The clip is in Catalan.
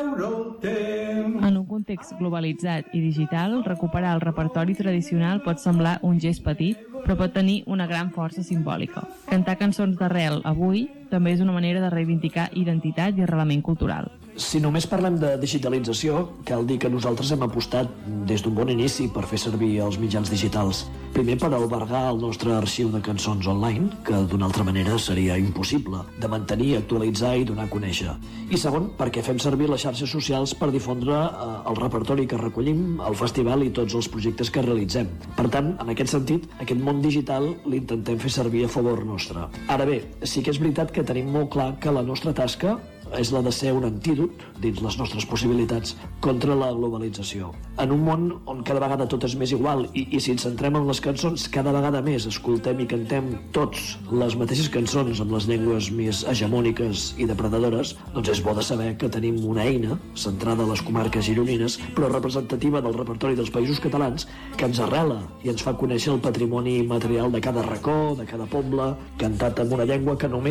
En un context globalitzat i digital, recuperar el repertori tradicional pot semblar un gest petit, però pot tenir una gran força simbòlica. Cantar cançons d'arrel avui també és una manera de reivindicar identitat i arrelament cultural. Si només parlem de digitalització, cal dir que nosaltres hem apostat des d'un bon inici per fer servir els mitjans digitals. Primer, per albergar el nostre arxiu de cançons online, que d'una altra manera seria impossible de mantenir, actualitzar i donar a conèixer. I segon, perquè fem servir les xarxes socials per difondre el repertori que recollim, el festival i tots els projectes que realitzem. Per tant, en aquest sentit, aquest món digital l'intentem fer servir a favor nostre. Ara bé, sí que és veritat que tenim molt clar que la nostra tasca és la de ser un antídot, dins les nostres possibilitats, contra la globalització. En un món on cada vegada tot és més igual i si ens centrem en les cançons, cada vegada més escoltem i cantem tots les mateixes cançons amb les llengües més hegemòniques i depredadores, doncs és bo de saber que tenim una eina centrada a les comarques gironines, però representativa del repertori dels països catalans, que ens arrela i ens fa conèixer el patrimoni material de cada racó, de cada poble, cantat en una llengua que només